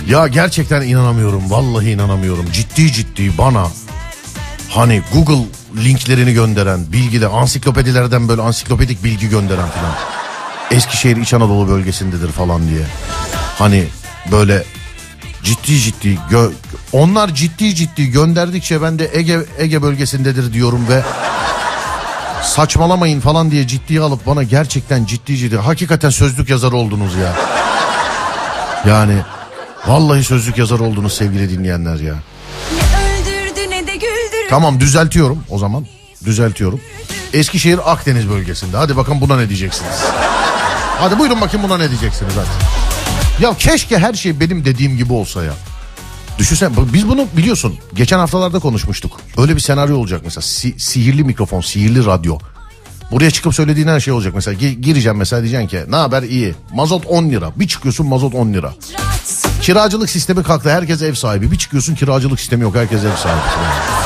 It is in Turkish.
Ya gerçekten inanamıyorum. Vallahi inanamıyorum. Ciddi bana hani Google linklerini gönderen, bilgiler, ansiklopedilerden böyle ansiklopedik bilgi gönderen filan. Eskişehir İç Anadolu bölgesindedir falan diye. Hani böyle ciddi onlar ciddi gönderdikçe ben de Ege bölgesindedir diyorum ve saçmalamayın falan diye ciddiye alıp bana gerçekten ciddi hakikaten sözlük yazarı oldunuz ya. Yani vallahi sözlük yazarı oldunuz sevgili dinleyenler ya. Tamam, düzeltiyorum o zaman. Eskişehir Akdeniz bölgesinde. Hadi bakın buna ne diyeceksiniz? Hadi buyurun bakayım buna ne diyeceksiniz hadi. Ya keşke her şey benim dediğim gibi olsa ya. Düşünsene, biz bunu biliyorsun geçen haftalarda konuşmuştuk. Öyle bir senaryo olacak mesela, sihirli mikrofon, sihirli radyo. Buraya çıkıp söylediğin her şey olacak mesela. Gireceğim mesela, diyeceksin ki ne haber, iyi. Mazot 10 lira. Bir çıkıyorsun mazot 10 lira. Kiracılık sistemi kalktı, herkes ev sahibi. Bir çıkıyorsun kiracılık sistemi yok, herkes ev sahibi.